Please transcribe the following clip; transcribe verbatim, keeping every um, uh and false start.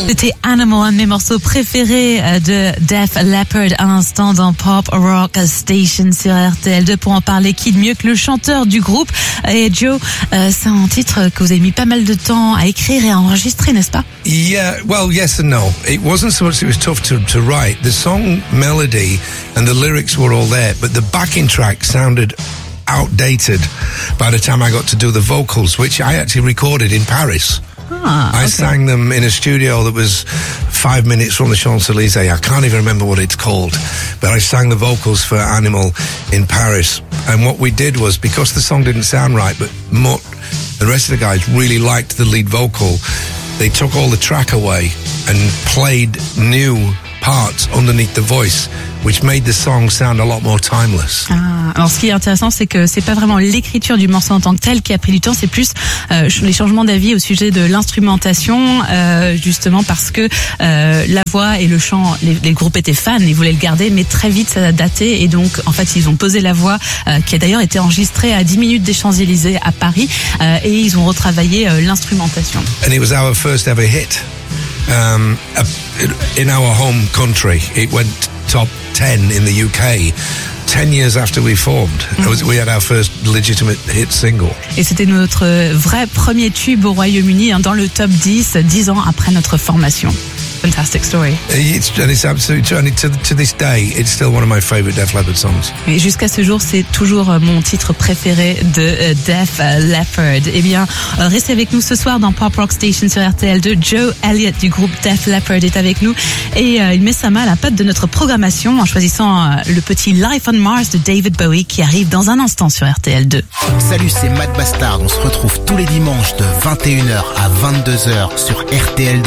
C'était Animal, un de mes morceaux préférés de Def Leppard à l'instant dans Pop Rock Station sur R T L deux. Pour en parler, qui de mieux que le chanteur du groupe. Et Joe, euh, c'est un titre que vous avez mis pas mal de temps à écrire et à enregistrer, n'est-ce pas? Yeah, well, yes and no. It wasn't so much it was tough to, to write. The song melody and the lyrics were all there, but the backing track sounded outdated by the time I got to do the vocals, which I actually recorded in Paris. Ah, I okay. sang them in a studio that was five minutes from the Champs-Élysées. I can't even remember what it's called, but I sang the vocals for Animal in Paris. And what we did was, because the song didn't sound right, but Mutt, the rest of the guys really liked the lead vocal, they took all the track away and played new parts underneath the voice, which made the song sound a lot more timeless. Ah, alors ce qui est intéressant, c'est que c'est pas vraiment l'écriture du morceau en tant que tel qui a pris du temps, c'est plus euh, les changements d'avis au sujet de l'instrumentation, euh, justement parce que euh, la voix et le chant, les, les groupes étaient fans, ils voulaient le garder, mais très vite ça a daté et donc en fait ils ont posé la voix, euh, qui a d'ailleurs été enregistrée à dix minutes des Champs-Élysées à Paris, euh, et ils ont retravaillé euh, l'instrumentation. And it was our first ever hit. Um, in our home country, it went top ten in the U K. Ten years after we formed, it was, we had our first legitimate hit single. Et c'était notre vrai premier tube au Royaume-Uni, hein, dans le top dix, dix ans après notre formation. Fantastic story. It's, and it's absolutely true. And it, to, to this day, it's still one of my favorite Def Leppard songs. Et jusqu'à ce jour, c'est toujours mon titre préféré de euh, Def Leppard. Eh bien, euh, restez avec nous ce soir dans Pop Rock Station sur R T L deux. Joe Elliott du groupe Def Leppard est avec nous et euh, il met sa main à la pâte de notre programmation en choisissant euh, le petit Life on Mars de David Bowie qui arrive dans un instant sur R T L deux. Salut, c'est Matt Bastard. On se retrouve tous les dimanches de vingt et une heures à vingt-deux heures sur R T L deux.